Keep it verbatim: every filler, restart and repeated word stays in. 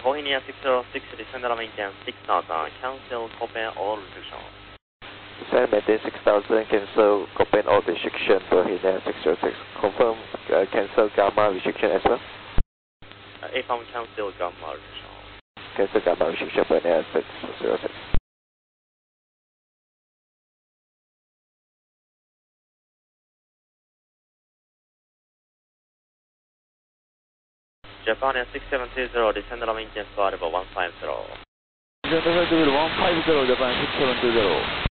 Bohemia six zero six, descend on maintain six thousand, cancel, Copen all restriction. Descend maintain six thousand, cancel, Copen all restriction, Bohemia six zero six. Confirm, uh, cancel gamma restriction as well? Uh, A F A M cancel gamma restriction. Cancel gamma restriction, Bohemia six zero six. Japan six seven two zero, descend on maintain squad level one five zero. Descend on maintain one five zero, Japan six seven two zero.